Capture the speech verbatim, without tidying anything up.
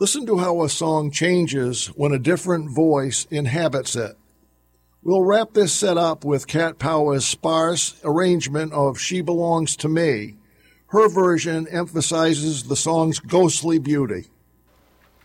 Listen to how a song changes when a different voice inhabits it. We'll wrap this set up with Cat Power's sparse arrangement of She Belongs to Me. Her version emphasizes the song's ghostly beauty.